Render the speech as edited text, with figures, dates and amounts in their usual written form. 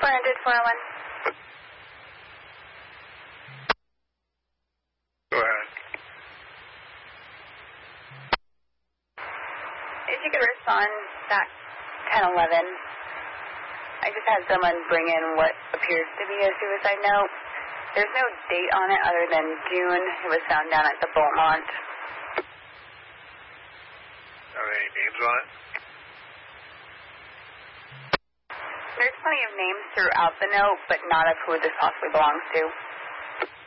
400, 401. Go ahead. If you could respond back 1011. I just had someone bring in what appears to be a suicide note. There's no date on it other than June. It was found down at the Beaumont. Are there any names on it? There's plenty of names throughout the note, but not of who this possibly belongs to.